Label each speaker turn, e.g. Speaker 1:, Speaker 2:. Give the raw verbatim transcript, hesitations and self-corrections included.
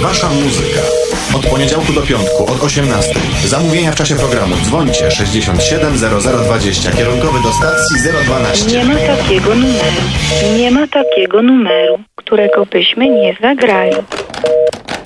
Speaker 1: Wasza muzyka. Od poniedziałku do piątku, od osiemnastej. Zamówienia w czasie programu. Dzwońcie sześćdziesiąt siedem zero zero dwadzieścia. Kierunkowy do stacji zero dwanaście.
Speaker 2: Nie ma takiego numeru. Nie ma takiego numeru, którego byśmy nie zagrali.